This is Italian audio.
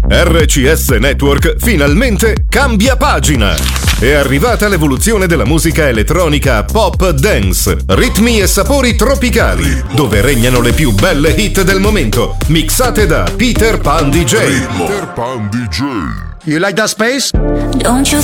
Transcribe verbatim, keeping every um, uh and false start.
R C S Network finalmente cambia pagina. È arrivata l'evoluzione della musica elettronica pop dance, ritmi e sapori tropicali, dove regnano le più belle hit del momento, mixate da Peter Pan D J. Peter Pan D J. You like that space? Don't you